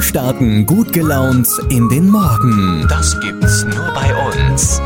starten gut gelaunt in den Morgen. Das gibt's nur bei uns.